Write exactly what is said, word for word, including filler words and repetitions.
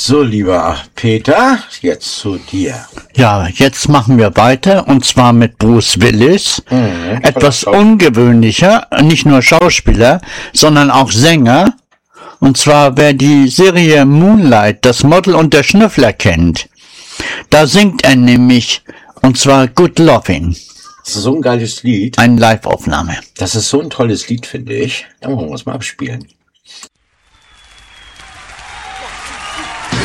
So, lieber Peter, jetzt zu dir. Ja, jetzt machen wir weiter, und zwar mit Bruce Willis. Mhm, Etwas ungewöhnlicher, nicht nur Schauspieler, sondern auch Sänger. Und zwar, wer die Serie Moonlight, das Model und der Schnüffler kennt, da singt er nämlich, und zwar Good Lovin'. Das ist so ein geiles Lied. Eine Live-Aufnahme. Das ist so ein tolles Lied, finde ich. Da wollen wir uns mal abspielen.